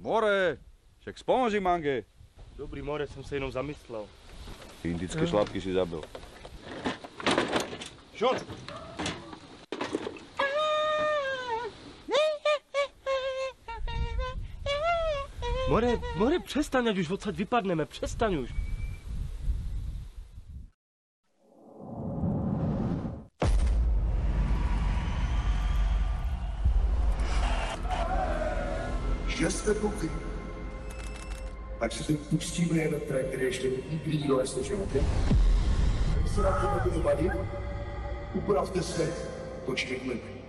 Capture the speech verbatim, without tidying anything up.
More, však spomoži Mange. Dobrý, More, jsem se jenom zamyslel. Indické šlapky si zabil. Šuť! More, More, přestaň, ať už odsaď vypadneme, přestaň už. Že jste kluky. Tak se teď pustíme jeden track, který ještě nikdy nikdo neslyšel, ok? Když se nám to nebude vadit, upravte se, točíme klip.